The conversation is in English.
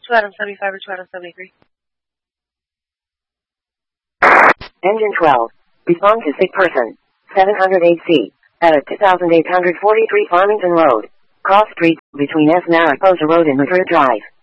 2 Adam 75 or 2 Adam 73. Engine 12. Respond to sick person. 708C. At 2843 Farmington Road. Cross Street, between S. Mariposa Road and Madrid Drive.